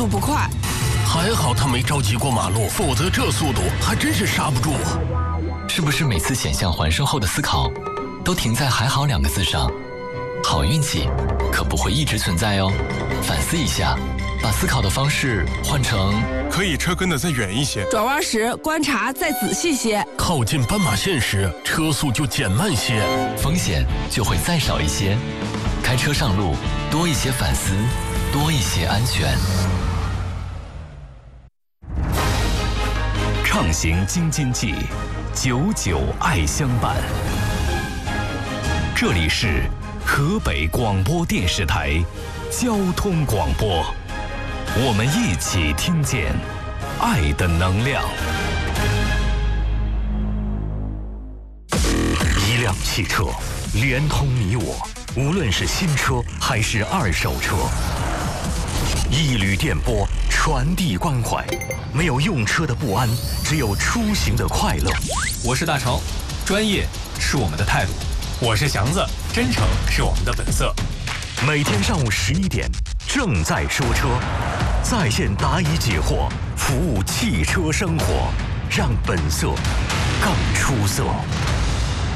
度不快。 还好他没着急过马路，否则这速度还真是刹不住啊！ 是不是每次险象环生后的思考，都停在“还好”2个字上？好运气可不会一直存在哦。反思一下，把思考的方式换成可以车跟得再远一些， 转弯时观察再仔细些， 靠近斑马线时车速就减慢些， 风险就会再少一些。开车上路，多一些反思，多一些安全。 畅行京津冀，久久爱相伴。这里是河北广播电视台交通广播，我们一起听见爱的能量。一辆汽车连通你我，无论是新车还是二手车。一缕电波传递关怀，没有用车的不安，只有出行的快乐。 我是大成，专业是我们的态度；我是祥子，真诚是我们的本色。 每天上午11点，正在说车，在线答疑解惑，服务汽车生活，让本色更出色。